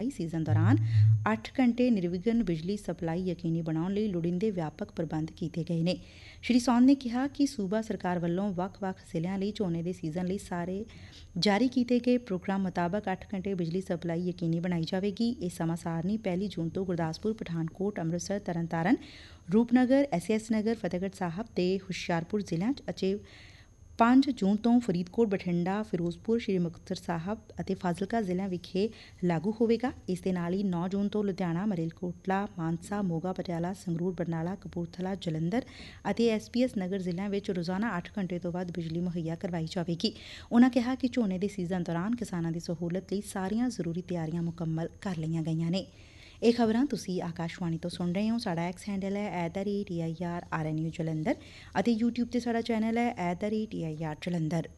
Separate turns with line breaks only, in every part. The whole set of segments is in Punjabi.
ਸਪਲਾਈ ਸੀਜ਼ਨ ਦੌਰਾਨ 8 ਘੰਟੇ ਨਿਰਵਿਘਨ ਬਿਜਲੀ ਸਪਲਾਈ ਯਕੀਨੀ ਬਣਾਉਣ ਲਈ ਲੋੜੀਂਦੇ ਵਿਆਪਕ ਪ੍ਰਬੰਧ ਕੀਤੇ ਗਏ ਨੇ। ਸ਼੍ਰੀ ਸੌਂਦ ਨੇ ਕਿਹਾ ਕਿ ਸੂਬਾ ਸਰਕਾਰ ਵੱਲੋਂ ਵੱਖ-ਵੱਖ ਜ਼ਿਲ੍ਹਿਆਂ ਲਈ ਝੋਨੇ ਦੇ ਸੀਜ਼ਨ ਲਈ ਸਾਰੇ ਜਾਰੀ ਕੀਤੇ ਗਏ ਪ੍ਰੋਗਰਾਮ ਮੁਤਾਬਕ 8 ਘੰਟੇ ਬਿਜਲੀ ਸਪਲਾਈ ਯਕੀਨੀ ਬਣਾਈ ਜਾਵੇਗੀ। ਇਹ ਸਮਾਂ ਸਾਰਣੀ 1 ਜੂਨ ਤੋਂ ਗੁਰਦਾਸਪੁਰ, ਪਠਾਨਕੋਟ, ਅੰਮ੍ਰਿਤਸਰ, ਤਰਨਤਾਰਨ, ਰੂਪਨਗਰ, ਐਸ ਨਗਰ, ਫਤਿਹਗੜ੍ਹ ਸਾਹਿਬ ਤੇ ਹੁਸ਼ਿਆਰਪੁਰ ਜ਼ਿਲ੍ਹਿਆਂ 'ਚ ਅਤੇ 5 ਜੂਨ ਤੋਂ ਫਰੀਦਕੋਟ, ਬਠਿੰਡਾ, ਫਿਰੋਜ਼ਪੁਰ, ਸ੍ਰੀ ਮੁਕਤਸਰ ਸਾਹਿਬ ਅਤੇ ਫਾਜ਼ਿਲਕਾ ਜ਼ਿਲ੍ਹਿਆਂ ਵਿਖੇ ਲਾਗੂ ਹੋਵੇਗਾ। ਇਸ ਦੇ ਨਾਲ ਹੀ 9 ਜੂਨ ਤੋਂ ਲੁਧਿਆਣਾ, ਮਲੇਰਕੋਟਲਾ, ਮਾਨਸਾ, ਮੋਗਾ, ਪਟਿਆਲਾ, ਸੰਗਰੂਰ, ਬਰਨਾਲਾ, ਕਪੂਰਥਲਾ, ਜਲੰਧਰ ਅਤੇ ਐਸ ਨਗਰ ਜ਼ਿਲ੍ਹਿਆਂ ਵਿੱਚ ਰੋਜ਼ਾਨਾ 8 ਘੰਟੇ ਤੋਂ ਵੱਧ ਬਿਜਲੀ ਮੁਹੱਈਆ ਕਰਵਾਈ ਜਾਵੇਗੀ। ਉਨ੍ਹਾਂ ਕਿਹਾ ਕਿ ਝੋਨੇ ਦੇ ਸੀਜ਼ਨ ਦੌਰਾਨ ਕਿਸਾਨਾਂ ਦੀ ਸਹੂਲਤ ਲਈ ਸਾਰੀਆਂ ਜ਼ਰੂਰੀ ਤਿਆਰੀਆਂ ਮੁਕੰਮਲ ਕਰ ਲਈਆਂ ਗਈਆਂ ਨੇ। ਇਹ ਖਬਰਾਂ ਤੁਸੀਂ ਆਕਾਸ਼ਵਾਣੀ ਤੋਂ ਸੁਣ ਰਹੇ ਹੋ। ਸਾਡਾ ਐਕਸ ਹੈਂਡਲ ਹੈ @AIRRNU ਜਲੰਧਰ ਅਤੇ YouTube ਤੇ ਸਾਡਾ ਚੈਨਲ ਹੈ @AIR ਜਲੰਧਰ।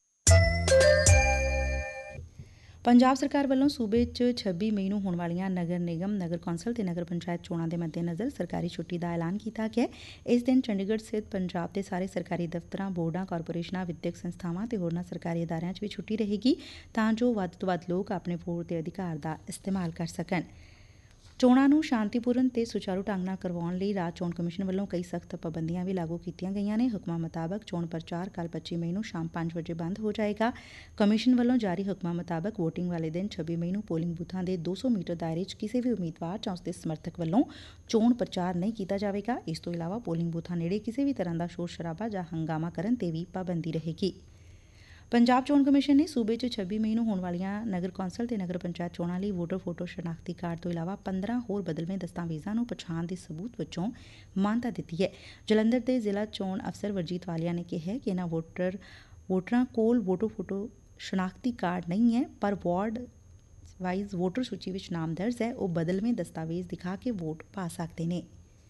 ਪੰਜਾਬ ਸਰਕਾਰ ਵੱਲੋਂ ਸੂਬੇ 'ਚ 26 ਮਈ ਨੂੰ ਹੋਣ ਵਾਲੀਆਂ ਨਗਰ ਨਿਗਮ, ਨਗਰ ਕੌਂਸਲ ਤੇ ਨਗਰ ਪੰਚਾਇਤ ਚੋਣਾਂ ਦੇ ਮੱਦੇਨਜ਼ਰ ਸਰਕਾਰੀ ਛੁੱਟੀ ਦਾ ਐਲਾਨ ਕੀਤਾ ਗਿਆ। ਇਸ ਦਿਨ ਚੰਡੀਗੜ੍ਹ ਸਥਿਤ ਪੰਜਾਬ ਦੇ ਸਾਰੇ ਸਰਕਾਰੀ ਦਫ਼ਤਰਾਂ, ਬੋਰਡਾਂ, ਕਾਰਪੋਰੇਸ਼ਨਾਂ, ਵਿੱਦਿਅਕ ਸੰਸਥਾਵਾਂ ਤੇ ਹੋਰਨਾਂ ਸਰਕਾਰੀ ਅਦਾਰਿਆਂ 'ਚ ਵੀ ਛੁੱਟੀ ਰਹੇਗੀ ਤਾਂ ਜੋ ਵੱਧ ਤੋਂ ਵੱਧ ਲੋਕ ਆਪਣੇ ਵੋਟ ਦੇ ਅਧਿਕਾਰ ਦਾ ਇਸਤੇਮਾਲ ਕਰ ਸਕਣ। ਚੋਣਾਂ ਨੂੰ ਸ਼ਾਂਤੀਪੂਰਨ ਤੇ ਸੁਚਾਰੂ ਢੰਗ ਨਾਲ ਕਰਵਾਉਣ ਲਈ ਰਾਜ ਚੋਣ ਕਮਿਸ਼ਨ ਵੱਲੋਂ ਕਈ ਸਖ਼ਤ ਪਾਬੰਦੀਆਂ ਵੀ ਲਾਗੂ ਕੀਤੀਆਂ ਗਈਆਂ ਨੇ। ਹੁਕਮਾਂ ਮੁਤਾਬਕ ਚੋਣ ਪ੍ਰਚਾਰ ਕੱਲ੍ਹ 25 ਮਈ ਨੂੰ ਸ਼ਾਮ 5 ਵਜੇ ਬੰਦ ਹੋ ਜਾਏਗਾ। ਕਮਿਸ਼ਨ ਵੱਲੋਂ ਜਾਰੀ ਹੁਕਮਾਂ ਮੁਤਾਬਕ ਵੋਟਿੰਗ ਵਾਲੇ ਦਿਨ 26 ਮਈ ਨੂੰ ਪੋਲਿੰਗ ਬੂਥਾਂ ਦੇ 200 ਮੀਟਰ ਦਾਇਰੇ 'ਚ ਕਿਸੇ ਵੀ ਉਮੀਦਵਾਰ ਜਾਂ ਉਸਦੇ ਸਮਰਥਕ ਵੱਲੋਂ ਚੋਣ ਪ੍ਰਚਾਰ ਨਹੀਂ ਕੀਤਾ ਜਾਵੇਗਾ। ਇਸ ਤੋਂ ਇਲਾਵਾ ਪੋਲਿੰਗ ਬੂਥਾਂ ਨੇੜੇ ਕਿਸੇ ਵੀ ਤਰ੍ਹਾਂ ਦਾ ਸ਼ੋਰ ਸ਼ਰਾਬਾ ਜਾਂ ਹੰਗਾਮਾ ਕਰਨ ਤੇ ਵੀ ਪਾਬੰਦੀ ਰਹੇਗੀ। ਪੰਜਾਬ ਚੋਣ ਕਮਿਸ਼ਨ ਨੇ ਸੂਬੇ 'ਚ 26 ਮਈ ਨੂੰ ਹੋਣ ਵਾਲੀਆਂ ਨਗਰ ਕੌਂਸਲ ਤੇ ਨਗਰ ਪੰਚਾਇਤ ਚੋਣਾਂ ਲਈ ਵੋਟਰ ਫੋਟੋ ਸ਼ਨਾਖਤੀ ਕਾਰਡ ਤੋਂ ਇਲਾਵਾ 15 ਹੋਰ ਬਦਲਵੇਂ ਦਸਤਾਵੇਜ਼ਾਂ ਨੂੰ ਪਛਾਣ ਦੇ ਸਬੂਤ ਵਜੋਂ ਮਾਨਤਾ ਦਿੱਤੀ ਹੈ। ਜਲੰਧਰ ਦੇ ਜ਼ਿਲ੍ਹਾ ਚੋਣ ਅਫਸਰ ਵਰਜੀਤ ਵਾਲੀਆ ਨੇ ਕਿਹਾ ਕਿ ਇਨ੍ਹਾਂ ਵੋਟਰਾਂ ਕੋਲ ਵੋਟਰ ਫੋਟੋ ਸ਼ਨਾਖਤੀ ਕਾਰਡ ਨਹੀਂ ਹੈ, ਪਰ ਵਾਰਡ ਵਾਈਜ਼ ਵੋਟਰ ਸੂਚੀ ਵਿੱਚ ਨਾਮ ਦਰਜ ਹੈ। ਉਹ ਬਦਲਵੇਂ ਦਸਤਾਵੇਜ਼ ਦਿਖਾ ਕੇ ਵੋਟ ਪਾ ਸਕਦੇ ਨੇ।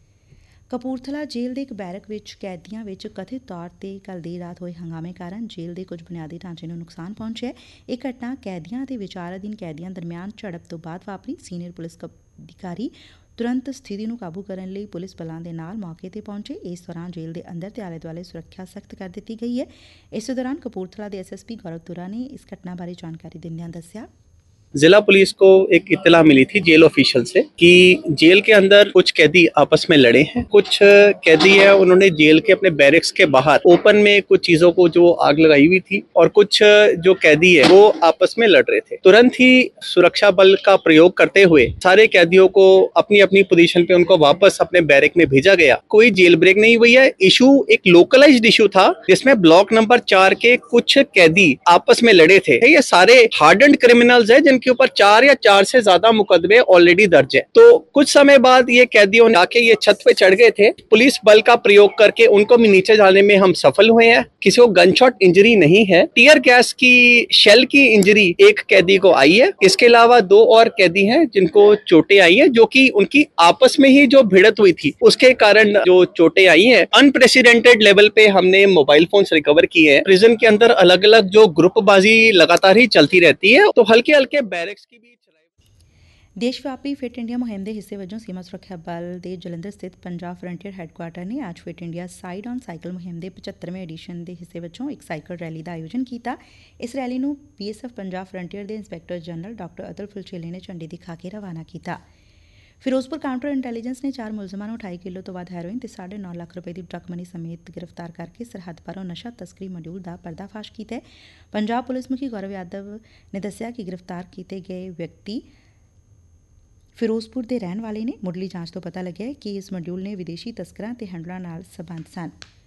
ਕਪੂਰਥਲਾ ਜੇਲ੍ਹ ਦੇ ਇੱਕ ਬੈਰਕ ਵਿੱਚ ਕੈਦੀਆਂ ਵਿੱਚ ਕਥਿਤ ਤੌਰ ਤੇ ਕੱਲ੍ਹ ਦੇਰ ਰਾਤ ਹੋਏ ਹੰਗਾਮੇ ਕਾਰਨ ਜੇਲ੍ਹ ਦੇ ਕੁਝ ਬੁਨਿਆਦੀ ਢਾਂਚੇ ਨੂੰ ਨੁਕਸਾਨ ਪਹੁੰਚਿਆ। ਇਹ ਘਟਨਾ ਕੈਦੀਆਂ ਅਤੇ ਵਿਚਾਰਾਧੀਨ ਕੈਦੀਆਂ ਦਰਮਿਆਨ ਝੜਪ ਤੋਂ ਬਾਅਦ ਵਾਪਰੀ। ਸੀਨੀਅਰ ਪੁਲਿਸ ਅਧਿਕਾਰੀ ਤੁਰੰਤ ਸਥਿਤੀ ਨੂੰ ਕਾਬੂ ਕਰਨ ਲਈ ਪੁਲਿਸ ਬਲਾਂ ਦੇ ਨਾਲ ਮੌਕੇ ਤੇ ਪਹੁੰਚੇ। ਇਸ ਦੌਰਾਨ ਜੇਲ੍ਹ ਦੇ ਅੰਦਰ ਤੇ ਆਲੇ ਦੁਆਲੇ ਸੁਰੱਖਿਆ ਸਖ਼ਤ ਕਰ ਦਿੱਤੀ ਗਈ ਹੈ। ਇਸੇ ਦੌਰਾਨ ਕਪੂਰਥਲਾ ਦੇ SSP ਗੌਰਵ ਤੁਰਾ ਨੇ ਇਸ ਘਟਨਾ ਬਾਰੇ ਜਾਣਕਾਰੀ ਦਿੰਦਿਆਂ ਦੱਸਿਆ,
जिला पुलिस को एक इत्तला मिली थी जेल ऑफिशियल से कि जेल के अंदर कुछ कैदी आपस में लड़े हैं। कुछ कैदी है उन्होंने जेल के अपने बैरिक्स के बाहर ओपन में कुछ चीजों को जो आग लगाई हुई थी और कुछ जो कैदी है वो आपस में लड़ रहे थे। तुरंत ही सुरक्षा बल का प्रयोग करते हुए सारे कैदियों को अपनी अपनी पोजीशन पे उनको वापस अपने बैरिक में भेजा गया। कोई जेल ब्रेक नहीं हुई है। इशू एक लोकलाइज्ड इशू था जिसमें ब्लॉक नंबर 4 के कुछ कैदी आपस में लड़े थे। ये सारे हार्डन्ड क्रिमिनल्स है के ऊपर 4 या 4 से ज्यादा मुकदमे ऑलरेडी दर्ज है। तो कुछ समय बाद ये कैदियों आके ये छत पे चढ़ गए थे। पुलिस बल का प्रयोग करके उनको भी नीचे जाने में हम सफल हुए हैं। किसी को गनशॉट इंजरी नहीं है। टीयर गैस की शेल की इंजरी एक कैदी को आई है। इसके अलावा 2 और कैदी हैं जिनको चोटें आई हैं, जो कि उनकी आपस में ही जो भिड़त हुई थी उसके कारण जो चोटें आई हैं। अनप्रेसिडेंटेड लेवल पे हमने मोबाइल फोन्स रिकवर किए हैं। प्रिजन के अंदर अलग अलग जो ग्रुपबाजी लगातार ही चलती रहती है, तो हल्के हल्के
ਦੇਸ਼ ਵਿਆਪੀ ਫਿਟ ਇੰਡੀਆ ਮੁਹਿੰਮ ਦੇ ਹਿੱਸੇ ਵਜੋਂ ਸੀਮਾ ਸੁਰੱਖਿਆ ਬਲ ਦੇ ਜਲੰਧਰ ਸਥਿਤ ਪੰਜਾਬ ਫਰੰਟੀਅਰ ਹੈੱਡਕੁਆਰਟਰ ਨੇ ਅੱਜ fit India side on cycle ਮੁਹਿੰਮ ਦੇ 75ਵੇਂ ਐਡੀਸ਼ਨ ਦੇ ਹਿੱਸੇ ਵਜੋਂ ਇੱਕ ਸਾਈਕਲ ਰੈਲੀ ਦਾ ਆਯੋਜਨ ਕੀਤਾ। ਇਸ ਰੈਲੀ ਨੂੰ BSF ਪੰਜਾਬ ਫਰੰਟੀਅਰ ਦੇ ਇੰਸਪੈਕਟਰ ਜਨਰਲ ਡਾਕਟਰ ਅਤੁਲ ਫੁਲਚੇਲੇ ਨੇ ਝੰਡੀ ਦਿਖਾ ਕੇ ਰਵਾਨਾ ਕੀਤਾ। ਫਿਰੋਜ਼ਪੁਰ ਕਾਊਂਟਰ ਇੰਟੈਲੀਜੈਂਸ ਨੇ 4 ਮੁਲਜ਼ਮਾਂ ਨੂੰ 2.5 ਕਿਲੋ ਤੋਂ ਵੱਧ ਹੈਰੋਇਨ ਤੇ 9.5 ਲੱਖ ਰੁਪਏ ਦੀ ਡਰੱਗ ਮਨੀ ਸਮੇਤ ਗ੍ਰਿਫਤਾਰ ਕਰਕੇ ਸਰਹੱਦ ਪਾਰੋਂ ਨਸ਼ਾ ਤਸਕਰੀ ਮੋਡਿਊਲ ਦਾ ਪਰਦਾਫਾਸ਼ ਕੀਤਾ ਹੈ। ਪੰਜਾਬ ਪੁਲਿਸ ਮੁਖੀ ਗੌਰਵ ਯਾਦਵ ਨੇ ਦੱਸਿਆ ਕਿ ਗ੍ਰਿਫਤਾਰ ਕੀਤੇ ਗਏ ਵਿਅਕਤੀ ਫਿਰੋਜ਼ਪੁਰ ਦੇ ਰਹਿਣ ਵਾਲੇ ਨੇ। ਮੁੱਢਲੀ ਜਾਂਚ ਤੋਂ ਪਤਾ ਲੱਗਿਆ ਕਿ ਇਸ ਮੋਡਿਊਲ ਨੇ ਵਿਦੇਸ਼ੀ ਤਸਕਰਾਂ ਤੇ ਹੈਂਡਲਰਾਂ ਨਾਲ ਸਬੰਧ ਸਨ।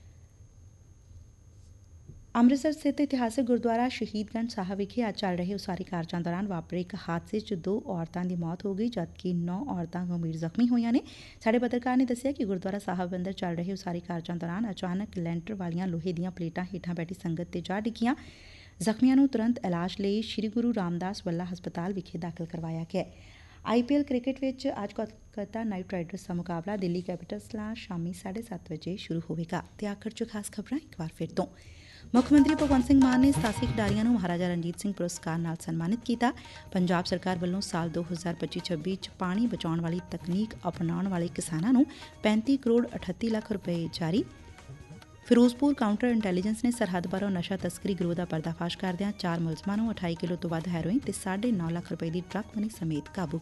ਅੰਮ੍ਰਿਤਸਰ ਸਥਿਤ ਇਤਿਹਾਸਕ ਗੁਰਦੁਆਰਾ ਸ਼ਹੀਦਗੰਜ ਸਾਹਿਬ ਵਿਖੇ ਅੱਜ ਚੱਲ ਰਹੇ ਉਸਾਰੀ ਕਾਰਜਾਂ ਦੌਰਾਨ ਵਾਪਰੇ ਇੱਕ ਹਾਦਸੇ 'ਚ 2 ਔਰਤਾਂ ਦੀ ਮੌਤ ਹੋ ਗਈ, ਜਦਕਿ 9 ਔਰਤਾਂ ਗੰਭੀਰ ਜ਼ਖਮੀ ਹੋਈਆਂ ਨੇ। ਸਾਡੇ ਪੱਤਰਕਾਰ ਨੇ ਦੱਸਿਆ ਕਿ ਗੁਰਦੁਆਰਾ ਸਾਹਿਬ ਅੰਦਰ ਚੱਲ ਰਹੇ ਉਸਾਰੀ ਕਾਰਜਾਂ ਦੌਰਾਨ ਅਚਾਨਕ ਲੈਂਟਰ ਵਾਲੀਆਂ ਲੋਹੇ ਦੀਆਂ ਪਲੇਟਾਂ ਹੇਠਾਂ ਬੈਠੀ ਸੰਗਤ ਤੇ ਜਾ ਡਿੱਗੀਆਂ। ਜ਼ਖਮੀਆਂ ਨੂੰ ਤੁਰੰਤ ਇਲਾਜ ਲਈ ਸ੍ਰੀ ਗੁਰੂ ਰਾਮਦਾਸ ਵੱਲਾ ਹਸਪਤਾਲ ਵਿਖੇ ਦਾਖਲ ਕਰਵਾਇਆ ਗਿਆ। IPL ਕ੍ਰਿਕਟ ਵਿੱਚ ਅੱਜ ਕੋਲਕਾਤਾ ਨਾਈਟ ਰਾਈਡਰਸ ਦਾ ਮੁਕਾਬਲਾ ਦਿੱਲੀ ਕੈਪੀਟਲਸ ਨਾਲ ਸ਼ਾਮੀ 7:30 ਵਜੇ ਸ਼ੁਰੂ ਹੋਵੇਗਾ। ਤੇ ਆਖਰ 'ਚ ਖਾਸ ਖਬਰਾਂ ਇੱਕ ਵਾਰ ਫਿਰ ਤੋਂ। ਮੁੱਖ ਮੰਤਰੀ ਭਗਵੰਤ ਸਿੰਘ ਮਾਨ ਨੇ 87 ਖਿਡਾਰੀਆਂ ਨੂੰ ਮਹਾਰਾਜਾ ਰਣਜੀਤ ਸਿੰਘ ਪੁਰਸਕਾਰ ਨਾਲ ਸਨਮਾਨਿਤ ਕੀਤਾ। ਪੰਜਾਬ ਸਰਕਾਰ ਵੱਲੋਂ ਸਾਲ 2025-26 'ਚ ਪਾਣੀ ਬਚਾਉਣ ਵਾਲੀ ਤਕਨੀਕ ਅਪਣਾਉਣ ਵਾਲੇ ਕਿਸਾਨਾਂ ਨੂੰ 35 ਕਰੋੜ 38 ਲੱਖ ਰੁਪਏ ਜਾਰੀ। ਫਿਰੋਜ਼ਪੁਰ ਕਾਊਂਟਰ ਇੰਟੈਲੀਜੈਂਸ ਨੇ ਸਰਹੱਦ ਪਾਰੋਂ ਨਸ਼ਾ ਤਸਕਰੀ ਗਰੋਹ ਦਾ ਪਰਦਾਫਾਸ਼ ਕਰਦਿਆਂ 4 ਮੁਲਜ਼ਮਾਂ ਨੂੰ 28 ਕਿਲੋ ਤੋਂ ਵੱਧ ਹੈਰੋਇਨ ਤੇ 9.5 ਲੱਖ ਰੁਪਏ ਦੀ ਡਰੱਗ ਮਨੀ ਸਮੇਤ ਕਾਬੂ